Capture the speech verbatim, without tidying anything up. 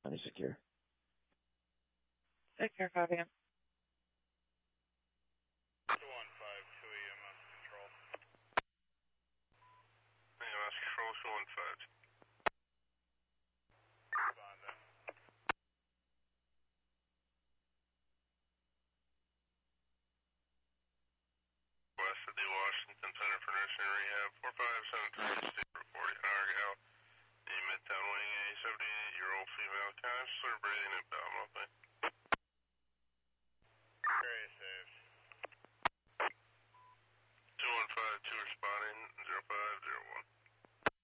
County secure. Secure, copy. one five two E M S control. E M S control, two one five. Responding. West of the Washington Center for Nursing and Rehab, four five seven three, state reporting Argyle. The Midtown Wing, a seventy-eight-year-old female counselor breathing impaired.